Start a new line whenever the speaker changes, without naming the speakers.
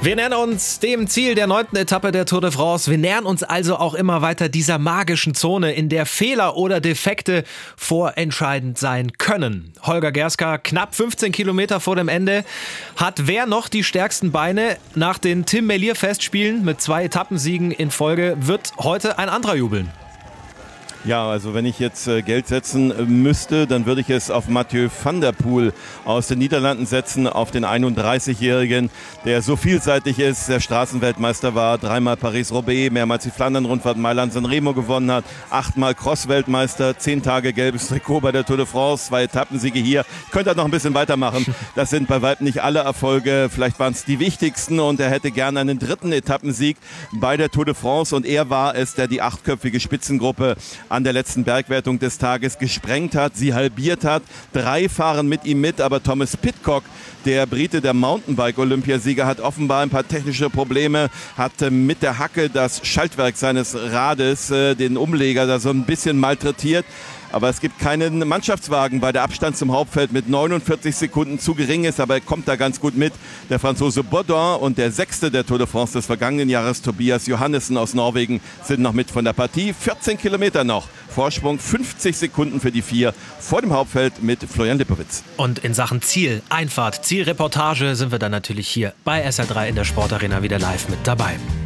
Wir nähern uns dem Ziel der 9. Etappe der Tour de France. Wir nähern uns also auch immer weiter dieser magischen Zone, in der Fehler oder Defekte vorentscheidend sein können. Holger Gerska, knapp 15 Kilometer vor dem Ende, hat wer noch die stärksten Beine? Nach den Tim Merlier-Festspielen mit 2 Etappensiegen in Folge wird heute ein anderer jubeln.
Ja, also wenn ich jetzt Geld setzen müsste, dann würde ich es auf Mathieu van der Poel aus den Niederlanden setzen, auf den 31-Jährigen, der so vielseitig ist, der Straßenweltmeister war, 3-mal Paris-Roubaix, mehrmals die Flandern-Rundfahrt, Mailand-San Remo gewonnen hat, 8-mal Cross-Weltmeister, 10 Tage gelbes Trikot bei der Tour de France, 2 Etappensiege hier. Ich könnte halt noch ein bisschen weitermachen. Das sind bei weitem nicht alle Erfolge, vielleicht waren es die wichtigsten und er hätte gerne einen 3. Etappensieg bei der Tour de France und er war es, der die 8-köpfige Spitzengruppe an der letzten Bergwertung des Tages gesprengt hat, sie halbiert hat. 3 fahren mit ihm mit, aber Thomas Pidcock, der Brite, der Mountainbike-Olympiasieger, hat offenbar ein paar technische Probleme, hat mit der Hacke das Schaltwerk seines Rades, den Umleger, da so ein bisschen malträtiert. Aber es gibt keinen Mannschaftswagen, weil der Abstand zum Hauptfeld mit 49 Sekunden zu gering ist. Aber er kommt da ganz gut mit. Der Franzose Baudin und der 6. der Tour de France des vergangenen Jahres, Tobias Johannessen aus Norwegen, sind noch mit von der Partie. 14 Kilometer noch. Vorsprung 50 Sekunden für die 4 vor dem Hauptfeld mit Florian Lippowitz.
Und in Sachen Ziel, Einfahrt, Zielreportage sind wir dann natürlich hier bei SR3 in der Sportarena wieder live mit dabei.